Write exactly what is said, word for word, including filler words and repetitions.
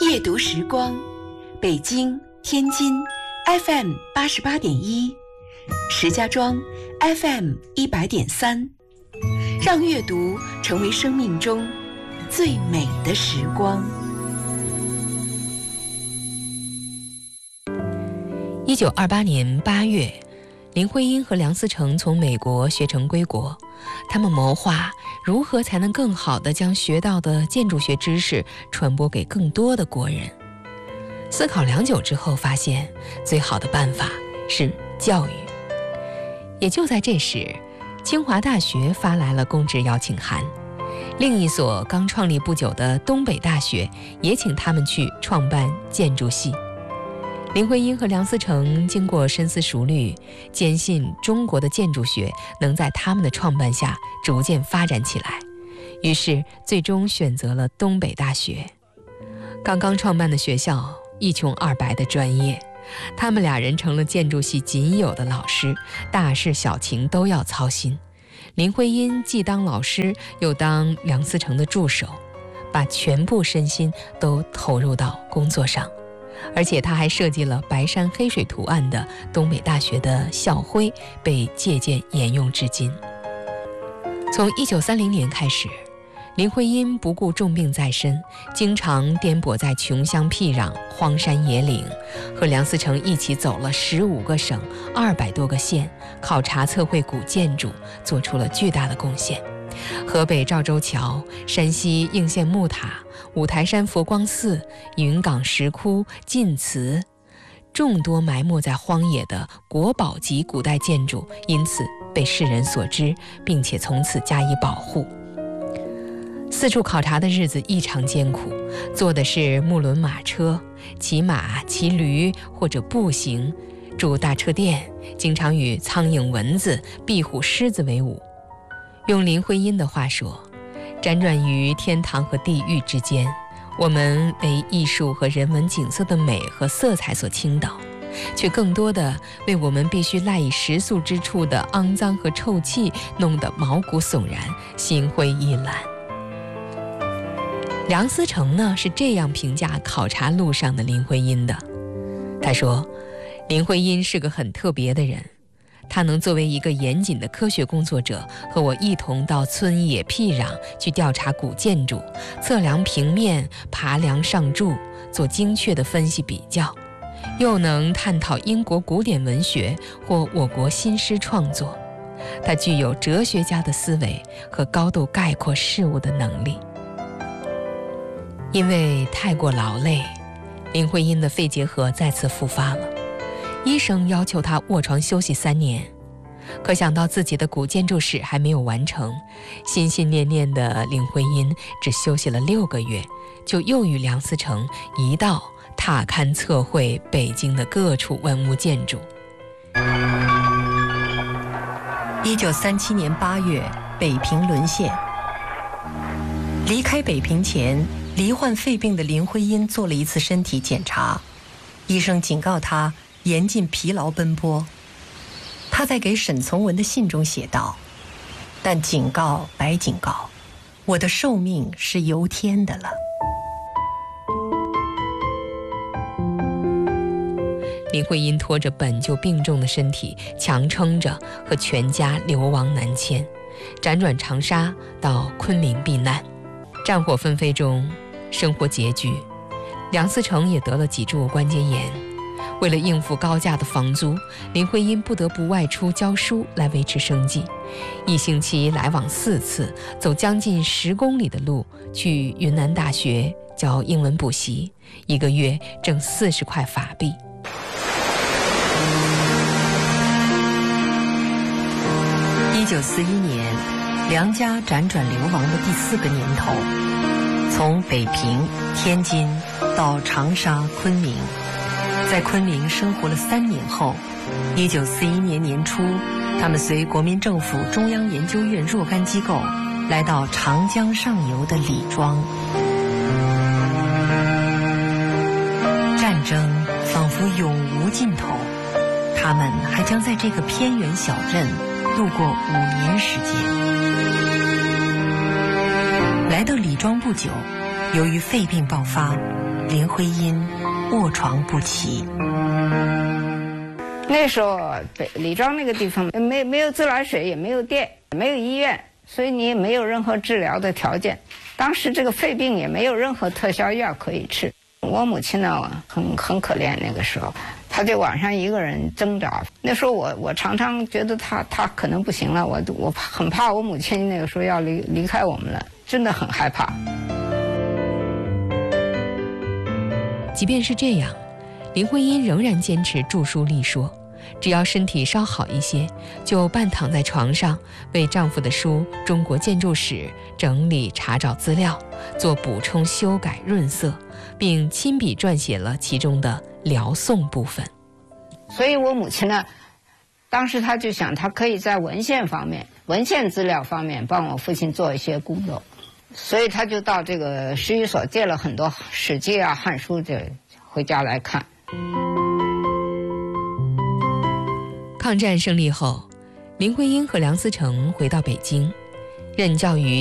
夜读时光，北京、天津 F M 八十八点一，石家庄 F M 一百点三，让阅读成为生命中最美的时光。 一九二八年八月，林徽因和梁思成从美国学成归国，他们谋划如何才能更好地将学到的建筑学知识传播给更多的国人。思考良久之后，发现最好的办法是教育。也就在这时，清华大学发来了公职邀请函，另一所刚创立不久的东北大学也请他们去创办建筑系。林徽因和梁思成经过深思熟虑，坚信中国的建筑学能在他们的创办下逐渐发展起来，于是最终选择了东北大学。刚刚创办的学校一穷二白的专业，他们俩人成了建筑系仅有的老师，大事小情都要操心。林徽因既当老师，又当梁思成的助手，把全部身心都投入到工作上。而且他还设计了白山黑水图案的东北大学的校徽，被借鉴沿用至今。从一九三零年开始，林徽因不顾重病在身，经常颠簸在穷乡僻壤、荒山野岭，和梁思成一起走了十五个省、二百多个县，考察测绘古建筑，做出了巨大的贡献。河北赵州桥、山西应县木塔、五台山佛光寺、云冈石窟、晋祠，众多埋没在荒野的国宝级古代建筑因此被世人所知，并且从此加以保护。四处考察的日子异常艰苦，坐的是木轮马车，骑马、骑驴或者步行，住大车店，经常与苍蝇、蚊子、壁虎、狮子为伍。用林徽因的话说，辗转于天堂和地狱之间，我们为艺术和人文景色的美和色彩所倾倒，却更多的为我们必须赖以食宿之处的肮脏和臭气弄得毛骨悚然，心灰意懒。梁思成呢，是这样评价考察路上的林徽因的，他说，林徽因是个很特别的人，他能作为一个严谨的科学工作者，和我一同到村野僻壤去调查古建筑，测量平面，爬梁上柱，做精确的分析比较，又能探讨英国古典文学或我国新诗创作。他具有哲学家的思维和高度概括事物的能力。因为太过劳累，林徽因的肺结核再次复发了，医生要求他卧床休息三年。可想到自己的古建筑史还没有完成，心心念念的林徽因只休息了六个月，就又与梁思成一道踏勘测绘北京的各处文物建筑。 一九三七年八月，北平沦陷。离开北平前，罹患肺病的林徽因做了一次身体检查，医生警告她严禁疲劳奔波。她在给沈从文的信中写道：但警告白警告，我的寿命是由天的了。 林徽因拖着本就病重的身体，强撑着和全家流亡南迁，辗转长沙到昆明避难。战火纷飞中，生活拮据，梁思成也得了脊柱关节炎。为了应付高价的房租，林徽因不得不外出教书来维持生计，一星期来往四次，走将近十公里的路去云南大学教英文补习，一个月挣四十块法币。 一九四一年，梁家辗转流亡的第四个年头，从北平、天津到长沙、昆明，在昆明生活了三年后，一九四一年年初，他们随国民政府中央研究院若干机构来到长江上游的李庄。战争仿佛永无尽头，他们还将在这个偏远小镇度过五年时间。来到李庄不久，由于肺病爆发， 林徽因卧床不起。 那时候北李庄那个地方没没有自来水，也没有电，没有医院，所以你也没有任何治疗的条件。当时这个肺病也没有任何特效药可以吃。我母亲呢很很可怜，那个时候她就晚上一个人挣扎。那时候我我常常觉得她她可能不行了，我我很怕我母亲那个时候要离离开我们了，真的很害怕。 即便是这样，林徽因仍然坚持著书立说，只要身体稍好一些，就半躺在床上为丈夫的书《中国建筑史》整理查找资料，做补充修改润色，并亲笔撰写了其中的辽宋部分。 所以我母亲呢，当时她就想，她可以在文献方面、文献资料方面帮我父亲做一些工作，所以她就到这个史语所借了很多《史记》啊、《汉书》，就回家来看。 抗战胜利后，林徽因和梁思成回到北京，任教于